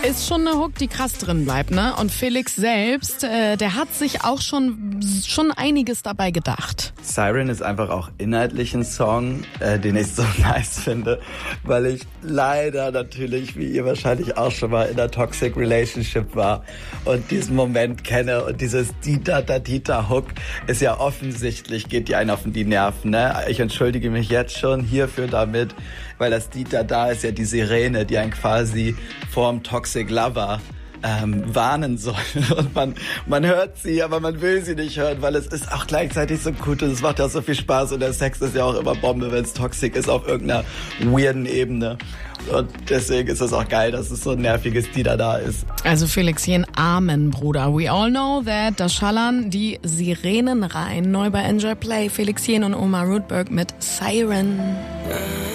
Ist schon eine Hook, die krass drin bleibt, ne? Und Felix selbst, der hat sich auch schon einiges dabei gedacht. Siren ist einfach auch inhaltlich ein Song, den ich so nice finde, weil ich leider natürlich, wie ihr wahrscheinlich auch schon mal in einer Toxic Relationship war und diesen Moment kenne und dieses Dita-da-Dita-Hook ist ja offensichtlich, geht die einen auf die Nerven, ne? Ich entschuldige mich jetzt schon hierfür damit, weil das Dita da ist ja die Sirene, die einen quasi vorm Toxic Lover warnen soll. Und man hört sie, aber man will sie nicht hören, weil es ist auch gleichzeitig so gut und es macht ja so viel Spaß und der Sex ist ja auch immer Bombe, wenn es toxic ist auf irgendeiner weirden Ebene. Und deswegen ist es auch geil, dass es so ein nerviges Dita da ist. Also Felix, jeden Amen, Bruder. We all know that. Da schallern die Sirenen rein. Neu bei Enjoy Play. Felix Jen und Omar Rootberg mit Siren.